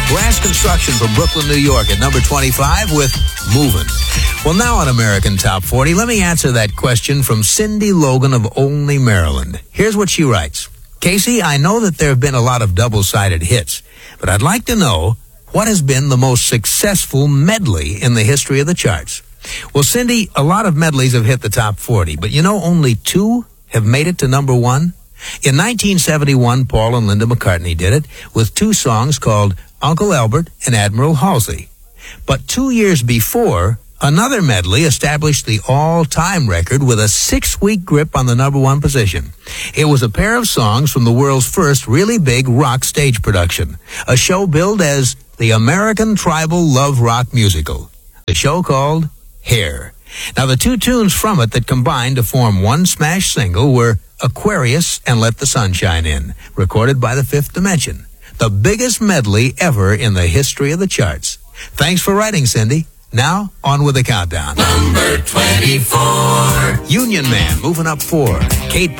Glass Construction from Brooklyn, New York at number 25 with Movin'. Well, now on American Top 40, let me answer that question from Cindy Logan of Olney, Maryland. Here's what she writes. Casey, I know that there have been a lot of double-sided hits, but I'd like to know what has been the most successful medley in the history of the charts. Well, Cindy, a lot of medleys have hit the top 40, but you know only 2 have made it to number 1? In 1971, Paul and Linda McCartney did it with 2 songs called Uncle Albert and Admiral Halsey. But 2 years before, another medley established the all-time record with a 6-week grip on the number 1 position. It was a pair of songs from the world's first really big rock stage production, a show billed as the American Tribal Love Rock Musical, the show called Hair. Now, the 2 tunes from it that combined to form one smash single were Aquarius and Let the Sun Shine In, recorded by the Fifth Dimension, the biggest medley ever in the history of the charts. Thanks for writing, Cindy. Now, on with the countdown. Number 24. Union Man moving up 4. Kate